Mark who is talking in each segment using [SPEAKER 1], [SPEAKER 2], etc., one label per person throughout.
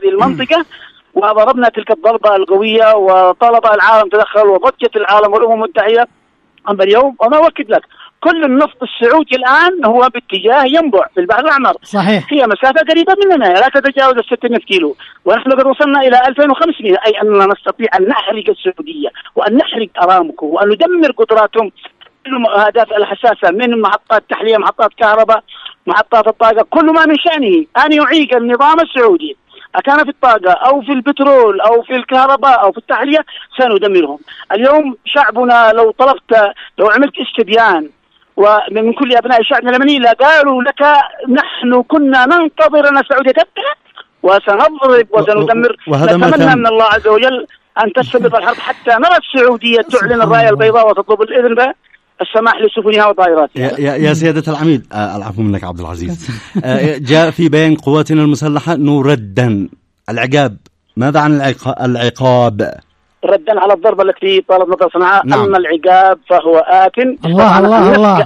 [SPEAKER 1] هذه المنطقة، وضربنا تلك الضربة القوية وطلب العالم تدخل وضجت العالم والأمم المتحدة. أما اليوم وما أؤكد لك كل النفط السعودي الآن هو باتجاه ينبع في البحر الأحمر.
[SPEAKER 2] صحيح.
[SPEAKER 1] هي مسافة قريبة مننا لا تتجاوز 600 كيلو، ونحن قد وصلنا إلى 2500، أي أننا نستطيع أن نحرق السعودية وأن نحرق أرامكو وأن ندمر قدراتهم الأهداف الحساسة من محطات تحلية، محطات كهرباء، محطات الطاقة. كل ما من شأنه أن يعيق النظام السعودي أكان في الطاقة أو في البترول أو في الكهرباء أو في التحلية سندمرهم. اليوم شعبنا لو عملت استبيان ومن كل أبناء شعبنا اليمني لقالوا لك نحن كنا ننتظر أن السعودية تفتح وسنضرب وسندمر. نتمنى من الله عز وجل أن تستمر الحرب حتى نرى السعودية تعلن الراية البيضاء وتطلب الإذن بالسماح لسفنها وطائراتها.
[SPEAKER 3] يا سيادة العميد، العفو منك عبد العزيز. جاء في بيان قواتنا المسلحة نردا العقاب. ماذا عن العقاب؟
[SPEAKER 1] ردا على الضربة التي طالت مطار صنعاء. نعم. أما العقاب فهو آت.
[SPEAKER 2] الله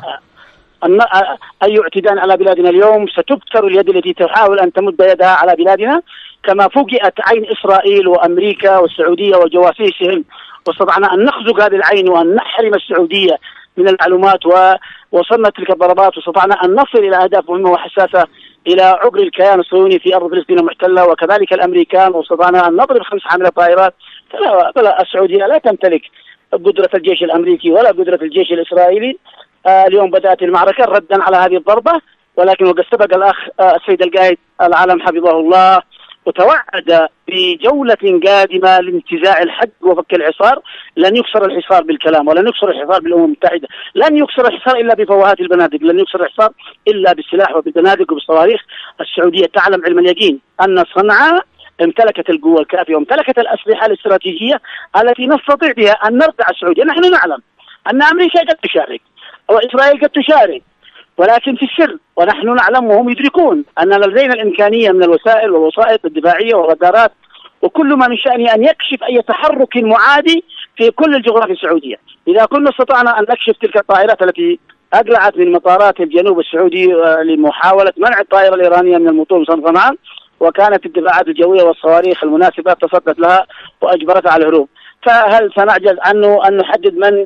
[SPEAKER 1] أي اعتداء على بلادنا اليوم ستبتر اليد التي تحاول أن تمد يدها على بلادنا، كما فوجئت عين إسرائيل وأمريكا والسعودية وجواسيسهم، واستطعنا أن نخزق هذه العين وأن نحرم السعودية من المعلومات، ووصلنا تلك الضربات واستطعنا أن نصل إلى أهداف مهمة وحساسة إلى عقر الكيان الصهيوني في أرض فلسطين المحتلة، وكذلك الأمريكان، واستطعنا أن نضرب 5 حاملة طائرات. فلا السعودية لا تمتلك قدرة الجيش الأمريكي ولا قدرة الجيش الإسرائيلي. اليوم بدأت المعركة ردا على هذه الضربة، ولكن وقد سبق الأخ السيد القائد العالم حفظه الله وتوعد بجولة قادمة لانتزاع الحد وفك الحصار. لن يكسر الحصار بالكلام، ولن يكسر الحصار بالأمم المتحدة، لن يكسر الحصار إلا بفوهات البنادق، لن يكسر الحصار إلا بالسلاح وبالبنادق وبالصواريخ. السعودية تعلم علم اليقين أن صنعاء امتلكت القوة الكافية وامتلكت الأسلحة الاستراتيجية التي نستطيع بها أن نردع السعودية. نحن نعلم أن أمريكا قد تشارك وإسرائيل قد تشارك، ولكن في السر، ونحن نعلم وهم يدركون أن لدينا الإمكانية من الوسائل والوسائط الدفاعية والرادارات وكل ما من شأنه أن يكشف أي تحرك معادي في كل الجغرافيا السعودية. إذا كنا استطعنا أن نكشف تلك الطائرات التي أقلعت من مطارات الجنوب السعودي لمحاولة منع الطائرة الإيرانية من المطور من صنعاء، وكانت الدفاعات الجوية والصواريخ المناسبة تصدت لها وأجبرتها على الهروب، فهل سنعجز عنه أن نحدد من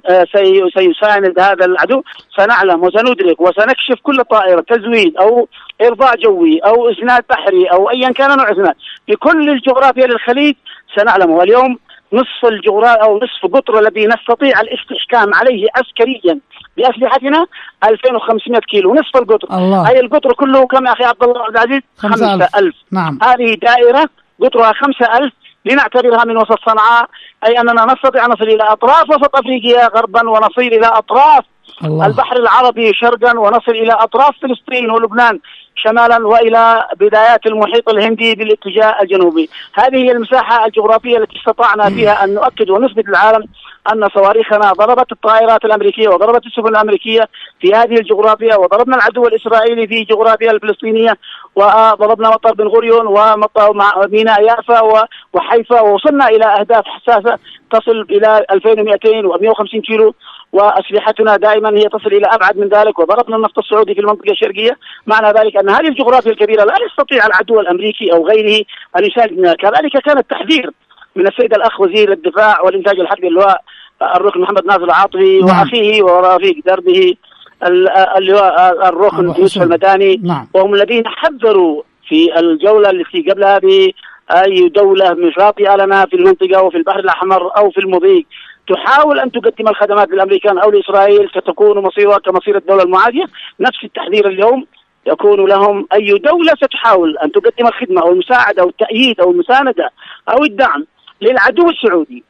[SPEAKER 1] سيساند هذا العدو؟ سنعلم وسندرك وسنكشف كل طائرة تزويد أو إرضاء جوي أو إسناد بحري أو أيا كان نوع إسناد في كل الجغرافيا للخليج سنعلمه. واليوم نصف الجغرافيا أو نصف قطر الذي نستطيع الاستحكام عليه عسكريا بأسلحتنا 2500 كيلو، نصف القطر. هاي القطر كله كم يا أخي عبد الله عبد العزيز؟ 5000.
[SPEAKER 2] نعم.
[SPEAKER 1] هذه دائرة قطرها 5000 لنعتبرها من وسط صنعاء، أي أننا نستطيع أن نصل إلى أطراف وسط أفريقيا غربا ونصل إلى أطراف البحر العربي شرقا ونصل إلى أطراف فلسطين ولبنان شمالا وإلى بدايات المحيط الهندي بالاتجاه الجنوبي. هذه هي المساحة الجغرافية التي استطعنا فيها أن نؤكد ونثبت للعالم أن صواريخنا ضربت الطائرات الأمريكية وضربت السفن الأمريكية في هذه الجغرافيا، وضربنا العدو الإسرائيلي في جغرافيا الفلسطينية، وضربنا مطار بن غوريون وميناء يافا وحيفا، ووصلنا إلى أهداف حساسة تصل إلى 2200 و150 كيلو، وأسلحتنا دائما هي تصل إلى أبعد من ذلك، وضربنا النفط السعودي في المنطقة الشرقية. معنى ذلك أن هذه الجغرافيا الكبيرة لا يستطيع العدو الأمريكي أو غيره أن يساعدنا. كذلك كان التحذير من السيد الأخ وزير الدفاع والإنتاج الحربي اللواء الركن محمد ناصر العاطفي وأخيه ورفيق دربه اللواء الركن يوسف المداني، وهم الذين حذروا في الجولة التي قبلها بأي دولة مش راضية لنا في المنطقة وفي البحر الأحمر أو في المضيق تحاول أن تقدم الخدمات للأمريكان أو لإسرائيل ستكون مصيرها كمصير الدولة المعادية. نفس التحذير اليوم يكون لهم. أي دولة ستحاول أن تقدم الخدمة أو المساعدة أو التأييد أو المساندة أو الدعم للعدو السعودي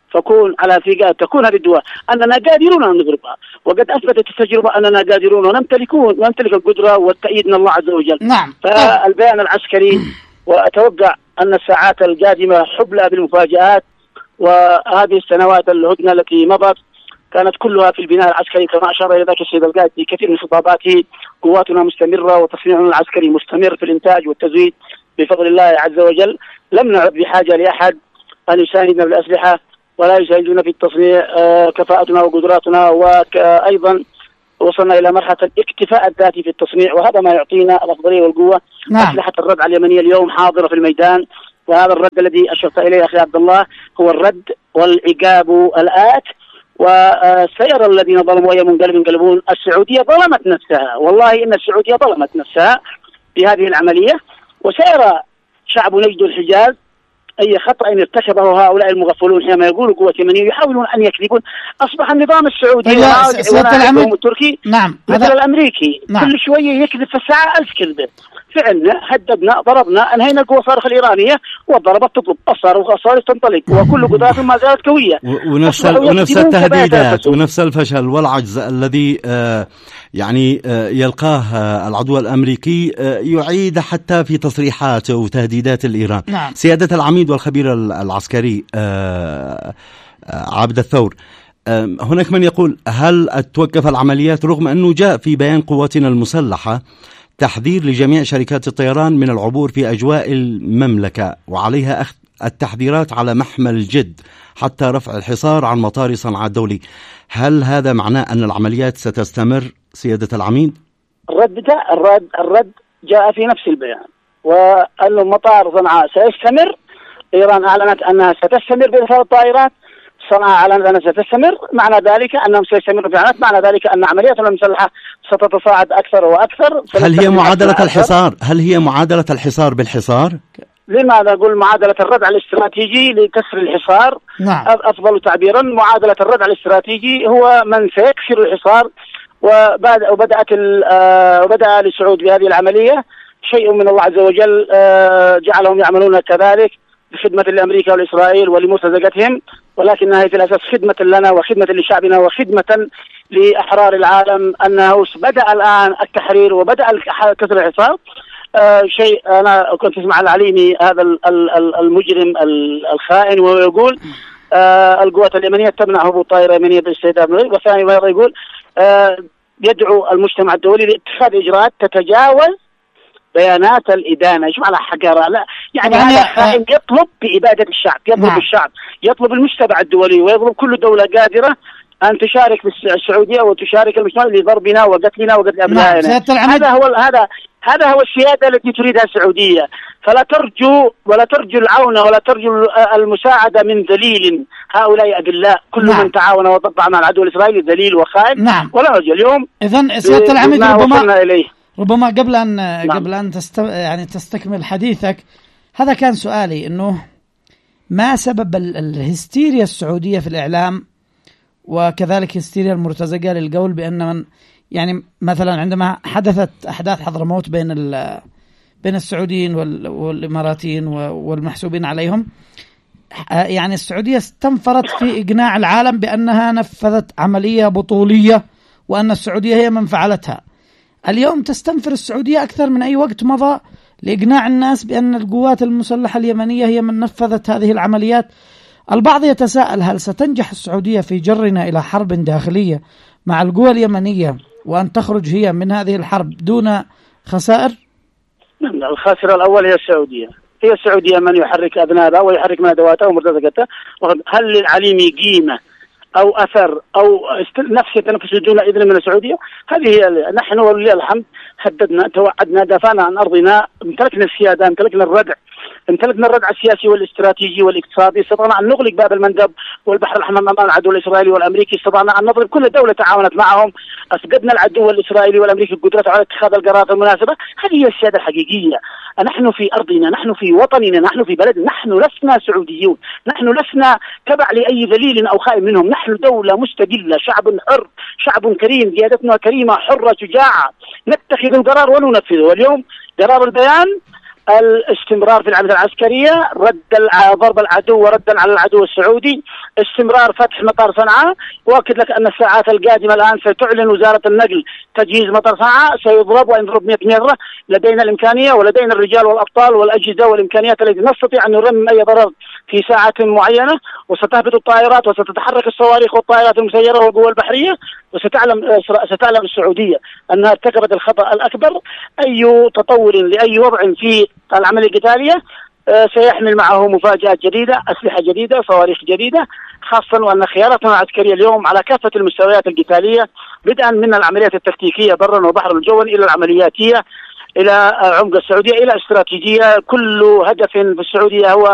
[SPEAKER 1] تكون هذه الدول أننا قادرون أن نضربها، وقد أثبتت التجربة أننا قادرون ونمتلك القدرة والتأييد من الله عز وجل.
[SPEAKER 2] نعم.
[SPEAKER 1] فالبيان العسكري، وأتوقع أن الساعات القادمة حبلى بالمفاجآت، وهذه السنوات الهدنة التي مضت كانت كلها في البناء العسكري كما أشار إلى ذلك السيد القائد في كثير من خطاباته. قواتنا مستمرة وتصنيعنا العسكري مستمر في الإنتاج والتزويد بفضل الله عز وجل. لم نعد بحاجة لأحد أن يساندنا بالأسلحة ولا يساعدنا في التصنيع. كفاءتنا وقدراتنا، وأيضا وصلنا إلى مرحلة الاكتفاء الذاتي في التصنيع، وهذا ما يعطينا الأفضلية والقوة. أسلحة الردع اليمنية اليوم حاضرة في الميدان، وهذا الرد الذي أشرت إليه أخي عبد الله هو الرد والعقاب الآت. وسيرى الذين ظلموا وهي منقلبون. السعودية ظلمت نفسها، والله إن السعودية ظلمت نفسها بهذه العملية، وسيرى شعب نجد الحجاز أي خطأ ارتكبه هؤلاء المغفلون حينما يقولوا قوة يمنية يحاولون أن يكذبون. أصبح النظام السعودي والتركي
[SPEAKER 2] نعم
[SPEAKER 1] مثل الأمريكي، نعم. كل شوية يكذب في الساعة 1000 كذبة. فعلنا هددنا ضربنا أنهينا القوة الصاروخ الإيرانية وضربت تطلب الصاروخ تنطلق وكل قذائف ما زالت قوية.
[SPEAKER 3] ونفس التهديدات ونفس الفشل والعجز الذي يعني يلقاه العدو الأمريكي يعيد حتى في تصريحاته وتهديدات الإيران.
[SPEAKER 2] نعم.
[SPEAKER 3] سيادة العميد والخبير العسكري عابد الثور، هناك من يقول هل توقف العمليات رغم أنه جاء في بيان قواتنا المسلحة تحذير لجميع شركات الطيران من العبور في أجواء المملكة، وعليها أخذ التحذيرات على محمل الجد حتى رفع الحصار عن مطار صنعاء الدولي. هل هذا معناه أن العمليات ستستمر سيادة العميد؟
[SPEAKER 1] الرد جاء في نفس البيان، وأن مطار صنعاء سيستمر. إيران أعلنت أنها ستستمر بإرسال الطائرات، صنعاء أعلنت أنها ستستمر، معنى ذلك أنهم سيستمروا في عمليات، معنى ذلك أن عملياتنا المسلحة ستتصاعد أكثر وأكثر.
[SPEAKER 3] هل هي معادلة الحصار؟ هل هي معادلة الحصار بالحصار؟
[SPEAKER 1] لماذا أقول معادلة الردع الاستراتيجي لكسر الحصار؟
[SPEAKER 2] نعم.
[SPEAKER 1] أفضل تعبيرا معادلة الردع الاستراتيجي هو من سيكسر الحصار. وبدأ لسعود بهذه العملية شيء من الله عز وجل جعلهم يعملون كذلك بخدمة لأمريكا والإسرائيل ولمرتزقتهم، ولكنها في الأساس خدمة لنا وخدمة لشعبنا وخدمة لأحرار العالم. أنه بدأ الآن التحرير وبدأ كسر الحصار. شيء أنا كنت أسمع العليمي هذا المجرم الخائن وهو يقول القوات اليمنية تمنع هبوط طائرة يمنية باستهداف، والثاني مرة يقول يدعو المجتمع الدولي لاتخاذ إجراءات تتجاوز بيانات الإدانة. ايش معنى حقارة؟ لا يعني هذا خائن يطلب بإبادة الشعب، يطلب الشعب، يطلب المجتمع الدولي، ويطلب كل دولة قادرة أن تشارك في السعودية وتشارك المجتمع لضربنا وقتلنا وقتل أبنائنا. هذا هو السيادة التي تريدها السعودية. فلا ترجو العون ولا ترجو المساعدة من ذليل. هؤلاء أدلاء، كل من تعاون وضبع مع العدو الإسرائيلي ذليل وخائن.
[SPEAKER 2] ولا
[SPEAKER 1] نرجو اليوم.
[SPEAKER 2] إذن سيادة العميد ربما قبل أن تستكمل حديثك، هذا كان سؤالي، إنه ما سبب الهستيريا السعودية في الإعلام وكذلك هستيريا المرتزقة للقول بأن من يعني مثلا عندما حدثت أحداث حضرموت بين السعوديين والإماراتيين والمحسوبين عليهم، يعني السعودية استنفرت في إقناع العالم بأنها نفذت عملية بطولية وأن السعودية هي من فعلتها. اليوم تستنفر السعودية أكثر من أي وقت مضى لإقناع الناس بأن القوات المسلحة اليمنية هي من نفذت هذه العمليات. البعض يتساءل هل ستنجح السعودية في جرنا إلى حرب داخلية مع القوى اليمنية وأن تخرج هي من هذه الحرب دون خسائر؟
[SPEAKER 1] الخاسر الأول هي السعودية. هي السعودية من يحرك أذنابها ويحرك من أدواتها ومرتزقتها. هل للعليم قيمة أو أثر أو نفس يتنفس دون إذن من السعودية؟ هذه هي. نحن ولله الحمد هددنا، توعدنا، دافعنا عن أرضنا، امتلكنا السيادة، امتلكنا الردع السياسي والاستراتيجي والاقتصادي. استطعنا أن نغلق باب المندب والبحر الأحمر أمام العدو الإسرائيلي والأمريكي. استطعنا أن نضرب كل دولة تعاونت معهم. أفقدنا العدو الإسرائيلي والأمريكي القدرة على اتخاذ القرارات المناسبة. هذه هي السيادة الحقيقية. نحن في أرضنا، نحن في وطننا، نحن في بلدنا. نحن لسنا سعوديون، نحن لسنا تبع لأي ذليل أو خائن منهم. نحن دولة مستقلة، شعب حر، شعب كريم، قيادتنا كريمة حرة شجاعة، نتخذ القرار وننفذه. واليوم قرار البيان الاستمرار في العملية العسكرية، ضرب العدو وردا على العدو السعودي، استمرار فتح مطار صنعاء. وأكد لك أن الساعات القادمة الآن ستعلن وزارة النقل تجهيز مطار صنعاء، سيضرب وإن ضرب 100 مرة. لدينا الإمكانية ولدينا الرجال والأبطال والأجهزة والإمكانيات التي نستطيع أن نرمم أي ضرر في ساعة معينة، وستهبط الطائرات وستتحرك الصواريخ والطائرات المسيرة والقوى البحرية. وستعلم السعودية أنها ارتكبت الخطأ الأكبر. أي تطور لأي وضع في العملية القتالية سيحمل معه مفاجآت جديدة، أسلحة جديدة، صواريخ جديدة، خاصة وأن خياراتنا العسكرية اليوم على كافة المستويات القتالية، بدءا من العمليات التكتيكية برا وبحرا وجوا إلى العملياتية، إلى عمق السعودية، إلى استراتيجية. كل هدف في السعودية هو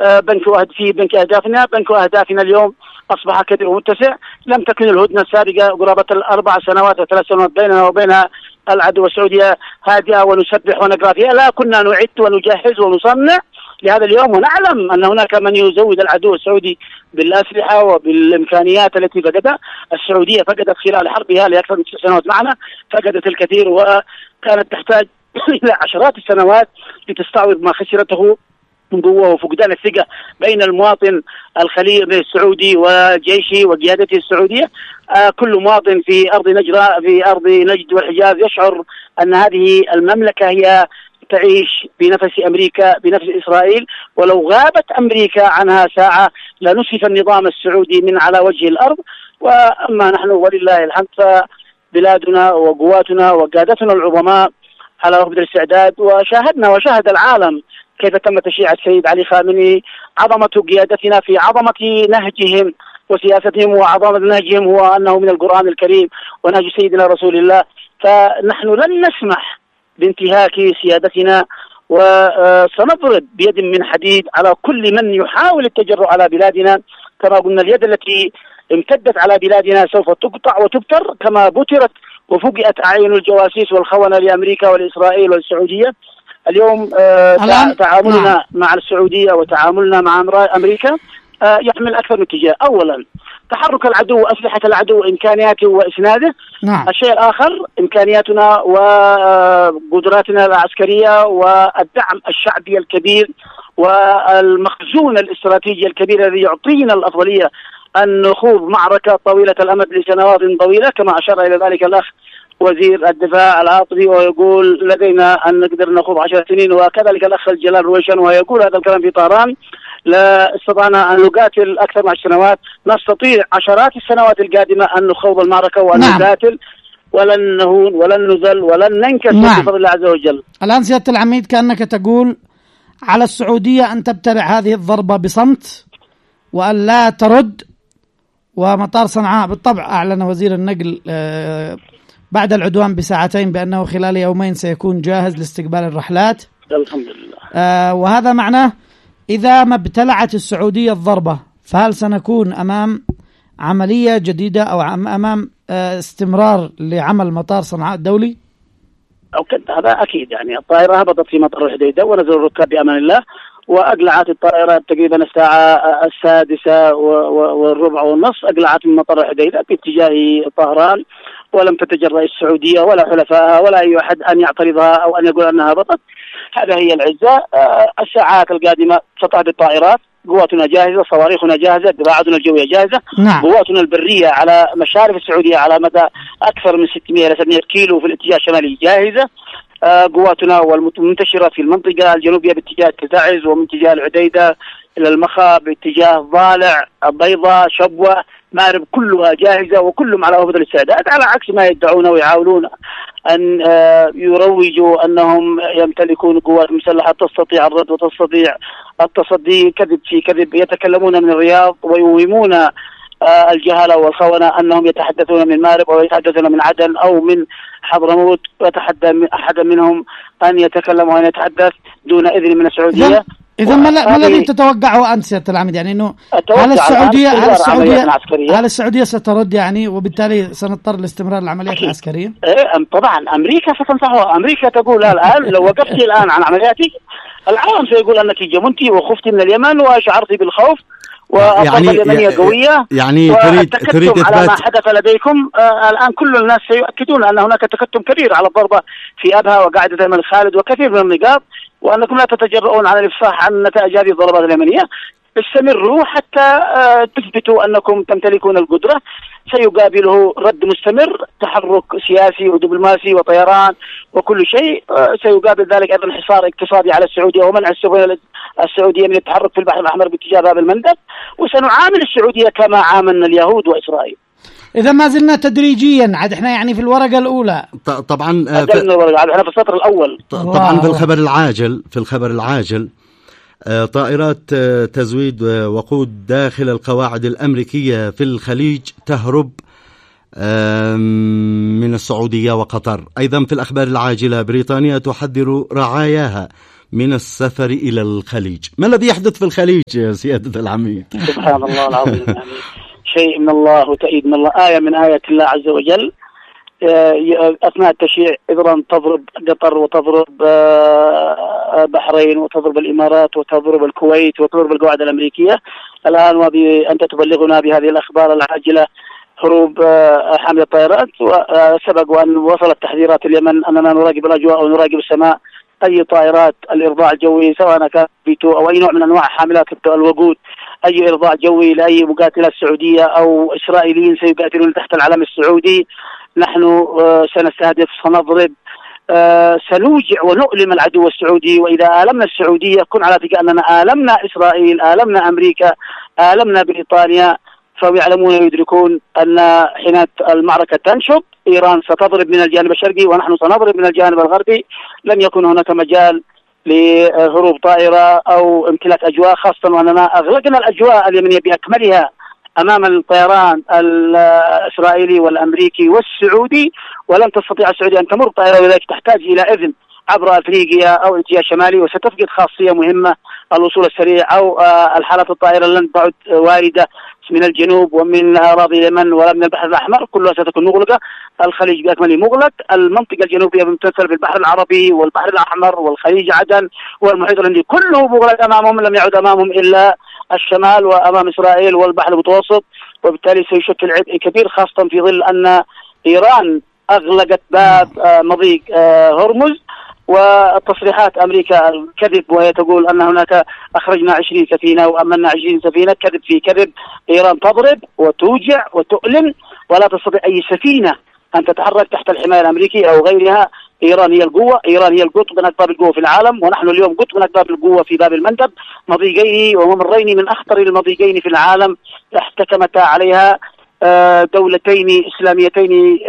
[SPEAKER 1] بنك أهدافنا. بنك أهدافنا اليوم أصبح كبير ومتسع. لم تكن الهدنة السابقة قرابة 4 سنوات و3 سنوات بيننا وبين العدو السعودية هادئة ونسبح ونقرأ فيها. لا، كنا نعد ونجهز ونصنع لهذا اليوم، ونعلم أن هناك من يزود العدو السعودي بالأسلحة وبالإمكانيات التي فقدها. السعودية فقدت خلال حربها لأكثر من 6 سنوات معنا، فقدت الكثير، وكانت تحتاج إلى عشرات السنوات لتستعوض ما خسرته من قوة وفقدان الثقة بين المواطن الخليجي السعودي وجيشه وقيادته السعودية. كل مواطن في أرض نجد والحجاز يشعر أن هذه المملكة هي تعيش بنفس أمريكا، بنفس إسرائيل، ولو غابت أمريكا عنها ساعة لنسف النظام السعودي من على وجه الأرض. وأما نحن ولله الحمد فبلادنا وقواتنا وقادتنا العظماء على وفد الاستعداد، وشاهد العالم كيف تم تشييع السيد علي خامنئي. عظمة قيادتنا في عظمة نهجهم وسياستهم، وعظمة نهجهم هو أنه من القرآن الكريم ونهج سيدنا رسول الله. فنحن لن نسمح بانتهاك سيادتنا، وسنضرب بيد من حديد على كل من يحاول التجرؤ على بلادنا. كما قلنا اليد التي امتدت على بلادنا سوف تقطع وتبتر كما بترت وفقئت أعين الجواسيس والخونة لأمريكا والإسرائيل والسعودية. اليوم تعاملنا مع السعودية وتعاملنا مع أمريكا يحمل أكثر من اتجاه. أولا تحرك العدو وأسلحة العدو إمكانياته وإسناده.
[SPEAKER 2] نعم.
[SPEAKER 1] الشيء الآخر إمكانياتنا وقدراتنا العسكرية والدعم الشعبي الكبير والمخزون الاستراتيجي الكبير الذي يعطينا الأفضلية أن نخوض معركة طويلة الأمد لسنوات طويلة، كما أشار إلى ذلك الأخ وزير الدفاع العاطفي ويقول لدينا أن نقدر نخوض 10 سنين، وكذلك الأخ الجلال رويشان ويقول هذا الكلام في طهران. لا استطعنا أن نقاتل أكثر من 10 سنوات، نستطيع عشرات السنوات القادمة أن نخوض المعركة وأن نقاتل، ولن نهون ولن نذل ولن ننكسر بفضل الله عز وجل.
[SPEAKER 2] الآن سيادة العميد كأنك تقول على السعودية أن تبتلع هذه الضربة بصمت وأن لا ترد. ومطار صنعاء بالطبع أعلن وزير النقل بعد العدوان بساعتين بأنه خلال يومين سيكون جاهز لاستقبال الرحلات.
[SPEAKER 1] الحمد لله.
[SPEAKER 2] وهذا معناه إذا ما ابتلعت السعودية الضربة فهل سنكون أمام عملية جديدة أو أمام استمرار لعمل مطار صنعاء الدولي؟
[SPEAKER 1] هذا أكيد. يعني الطائرة هبطت في مطار الحديدة ونزل الركاب بأمان الله، وأقلعت الطائرة تقريبا الساعة 6:15 أقلعت من مطار الحديدة باتجاه طهران، ولم تتجرأ السعودية ولا حلفائها ولا أي أحد أن يعترضها أو أن يقول أنها هبطت. هذا هي العزة. الساعات القادمة ستعد الطائرات، قواتنا جاهزة، صواريخنا جاهزة، دفاعاتنا الجوية جاهزة.
[SPEAKER 2] نعم.
[SPEAKER 1] قواتنا البرية على مشارف السعودية على مدى أكثر من 600 إلى 700 كيلو في الاتجاه الشمالي جاهزة. قواتنا والمنتشرة في المنطقة الجنوبية باتجاه تعز ومن اتجاه العديدة إلى المخا باتجاه ضالع البيضاء شبوة مارب كلها جاهزة وكلهم على وفد الاستعداد، على عكس ما يدعون ويحاولون أن يروجوا أنهم يمتلكون قوات مسلحة تستطيع الرد وتستطيع التصدي. كذب في كذب. يتكلمون من الرياض ويوهمون الجهالة والخونة أنهم يتحدثون من مارب أو يتحدثون من عدن أو من حضرموت، ويتحدى أحد منهم أن يتكلم وأن يتحدث دون إذن من السعودية.
[SPEAKER 2] إذا ما الذي تتوقعه أنت سيادة العميد؟ يعني إنه هل السعودية سترد يعني وبالتالي سنضطر لاستمرار العمليات العسكرية؟
[SPEAKER 1] طبعا أمريكا ستنصحها. أمريكا تقول الآن لو وقفت الآن عن عملياتك العالم سيقول أنك جبنتي وخفتي من اليمن وشعرتي بالخوف والضربة اليمنية قوية.
[SPEAKER 3] يعني تريد
[SPEAKER 1] على ما حدث لديكم. الآن كل الناس سيؤكدون أن هناك تكتم كبير على الضربة في أبها وقاعدة الملك خالد وكثير من النقاط، وأنكم لا تتجرؤون على الإفصاح عن نتائج هذه الضربات اليمنية. استمروا حتى تثبتوا أنكم تمتلكون القدرة. سيقابله رد مستمر، تحرك سياسي ودبلوماسي وطيران وكل شيء. سيقابل ذلك أيضا حصار اقتصادي على السعودية ومنع السفن السعودية من التحرك في البحر الأحمر باتجاه باب المندب، وسنعامل السعودية كما عاملنا اليهود وإسرائيل.
[SPEAKER 2] إذا ما زلنا تدريجيا عاد احنا يعني في الورقة الأولى
[SPEAKER 3] طبعا
[SPEAKER 1] احنا في السطر الأول
[SPEAKER 3] طبعا. في الخبر العاجل طائرات تزويد وقود داخل القواعد الأمريكية في الخليج تهرب من السعودية وقطر. أيضا في الأخبار العاجلة، بريطانيا تحذر رعاياها من السفر إلى الخليج. ما الذي يحدث في الخليج يا سيادة العميد؟
[SPEAKER 1] سبحان الله العظيم، يعني شيء من الله وتأييد من الله، آية من آيات الله عز وجل. أثناء التشييع إيران تضرب قطر وتضرب بحرين وتضرب الإمارات وتضرب الكويت وتضرب القواعد الأمريكية. الآن وأنت تبلغنا بهذه الأخبار العاجلة هروب حامل الطائرات، وسبق وأن وصلت تحذيرات اليمن أننا نراقب الأجواء ونراقب السماء. أي طائرات الإرضاع الجوي سواء كان بيتو أو أي نوع من أنواع حاملات الوقود، أي إرضاع جوي لأي مقاتلة سعودية أو إسرائيليين سيقاتلون تحت العلم السعودي، نحن سنستهدف، سنضرب، سنوجع ونؤلم العدو السعودي. وإذا آلمنا السعودية كن على ثقة أننا آلمنا إسرائيل، آلمنا أمريكا، آلمنا بريطانيا. فهم يعلمون ويدركون أن حين المعركة تنشب إيران ستضرب من الجانب الشرقي ونحن سنضرب من الجانب الغربي. لن يكون هناك مجال لهروب طائرة أو امتلاك أجواء، خاصة وأننا أغلقنا الأجواء اليمنية بأكملها أمام الطيران الإسرائيلي والأمريكي والسعودي، ولن تستطيع السعودية أن تمر طائرة، ولذلك تحتاج إلى إذن عبر أفريقيا أو اتجاه شمالي، وستفقد خاصية مهمة الوصول السريع أو الحالات الطائرة لن تعد واردة من الجنوب ومن أراضي اليمن ولا من البحر الأحمر، كلها ستكون مغلقة. الخليج بأكمله مغلق، المنطقة الجنوبية ممتثلة بالبحر العربي والبحر الأحمر والخليج عدن والمحيط الهندي كله مغلق أمامهم، لم يعد أمامهم إلا الشمال وأمام إسرائيل والبحر المتوسط، وبالتالي سيشكل عبء كبير، خاصة في ظل أن إيران أغلقت باب مضيق هرمز، والتصريحات أمريكا الكذب وهي تقول أن هناك أخرجنا 20 سفينة وأمنا 20 سفينة، كذب في كذب. إيران تضرب وتوجع وتؤلم، ولا تستطيع أي سفينة أن تتحرك تحت الحماية الأمريكية أو غيرها. إيران هي القوة، إيران هي القطب من أقطاب القوة في العالم، ونحن اليوم قطب من أقطاب القوة في باب المندب، مضيقين وممرين من أخطر المضيقين في العالم احتكمتا عليها دولتين إسلاميتين،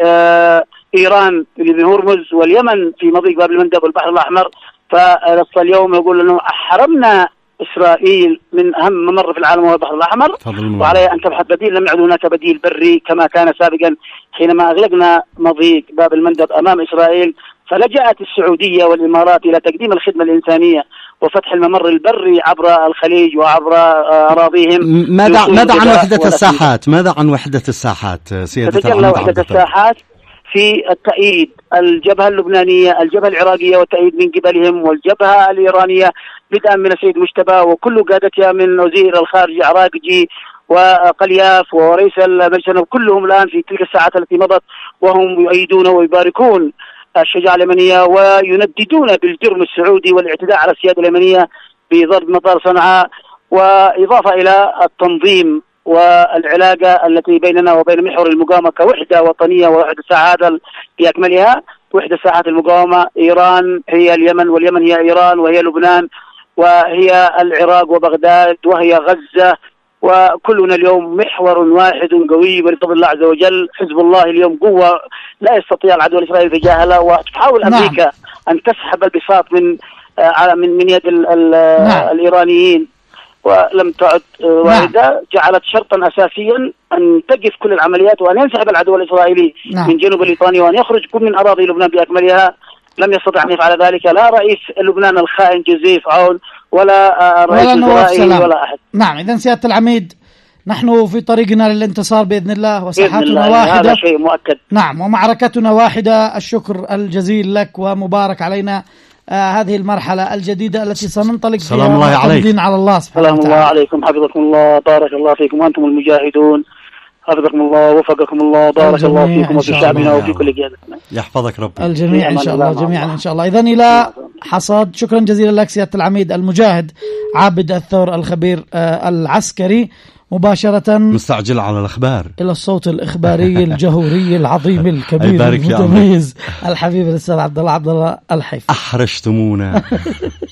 [SPEAKER 1] إيران في هرمز واليمن في مضيق باب المندب والبحر الأحمر. فنص اليوم يقول أنه حرمنا إسرائيل من أهم ممر في العالم وهو البحر الأحمر، وعليها أن تبحث بديل. لم يعد هناك بديل بري كما كان سابقا حينما أغلقنا مضيق باب المندب أمام إسرائيل، فلجأت السعودية والإمارات إلى تقديم الخدمة الإنسانية وفتح الممر البري عبر الخليج وعبر أراضيهم.
[SPEAKER 3] ماذا عن وحدة الساحات؟ ماذا عن وحدة الساحات سيادة
[SPEAKER 1] تتجلى وحدة الساحات في التأييد، الجبهة اللبنانية، الجبهة العراقية والتأييد من قبلهم، والجبهة الإيرانية بدءا من السيد مجتبى وكل قادتها من وزير الخارجية عراقجي وقلياف ورئيس المجلس، كلهم الآن في تلك الساعات التي مضت وهم يؤيدون ويباركون الشجاعة اليمنية وينددون بالجرم السعودي والاعتداء على السيادة اليمنية بضرب مطار صنعاء، وإضافة إلى التنظيم والعلاقة التي بيننا وبين محور المقاومة كوحدة وطنية ووحدة ساعات بأكملها. وحدة ساعات المقاومة إيران هي اليمن، واليمن هي إيران، وهي لبنان، وهي العراق وبغداد، وهي غزة، وكلنا اليوم محور واحد قوي بفضل الله عز وجل. حزب الله اليوم قوة لا يستطيع العدو الإسرائيلي تجاهله، وتحاول أمريكا أن تسحب البساط من يد الإيرانيين ولم تعد واردة. جعلت شرطا أساسيا أن تقف كل العمليات وأن ينسحب العدو الإسرائيلي من جنوب لبنان وأن يخرج كل من أراضي لبنان بأكملها. لم يستطع أن يفعل ذلك لا رئيس لبنان الخائن جوزيف عون ولا رئيس إسرائيل ولا أحد.
[SPEAKER 2] نعم، إذن سيادة العميد نحن في طريقنا للانتصار بإذن الله، وساحتنا واحدة،
[SPEAKER 1] هذا شيء مؤكد.
[SPEAKER 2] نعم، ومعركتنا واحدة. الشكر الجزيل لك، ومبارك علينا هذه المرحلة الجديدة التي سننطلق فيها معتمدين على الله سبحانه وتعالى.
[SPEAKER 1] سلام الله عليكم، حفظكم الله، بارك الله فيكم، وأنتم المجاهدون، حفظكم الله وفقكم الله، بارك الله فيكم وفي شعبنا وفي كل قيادتنا.
[SPEAKER 3] يحفظك ربي
[SPEAKER 2] الجميع إن شاء الله، جميعا إن شاء الله. إذن إلى حصاد. شكرا جزيلا لك سيادة العميد المجاهد عابد الثور الخبير العسكري، مباشرة
[SPEAKER 3] مستعجل على الأخبار
[SPEAKER 2] إلى الصوت الإخباري الجهوري العظيم الكبير المتميز الحبيب الأستاذ عبد الله الحيف.
[SPEAKER 3] أحرجتمونا